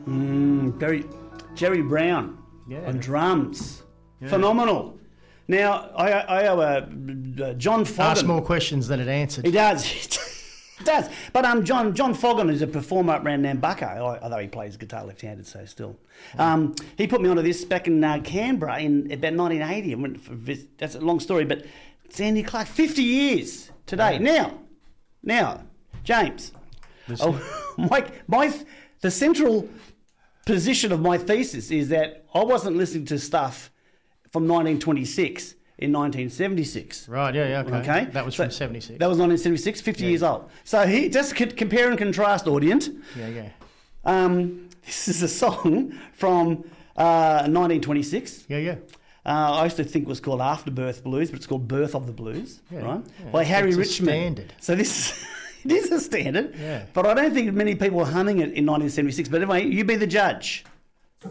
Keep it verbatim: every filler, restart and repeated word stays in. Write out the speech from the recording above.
Mm, Jerry, Jerry Brown Yeah. on drums. Yeah. Phenomenal. Now, I, I owe a, uh, John Foggin. Ask more questions than it answered. He does. He does. But um, John John Foggin is a performer up around Nambucca, although he plays guitar left-handed, so still. Um, he put me onto this back in uh, Canberra in about nineteen eighty. I went for vis- that's a long story, but Sandy Clark, fifty years today. Yeah. Now, now, James, Listen. oh, my, my, the central position of my thesis is that I wasn't listening to stuff from nineteen twenty-six in nineteen seventy-six. Right, yeah, yeah, okay. Okay. That was So from seventy-six. That was nineteen seventy-six, fifty Yeah. years old. So he just could compare and contrast, audience. Yeah, yeah. Um, this is a song from uh, nineteen twenty-six. Yeah, yeah. Uh, I used to think it was called Afterbirth Blues, but it's called Birth of the Blues, Yeah, right? yeah. By Harry It's a Richmond. standard. So this is, it is a standard, Yeah. but I don't think many people were humming it in nineteen seventy-six. But anyway, you be the judge.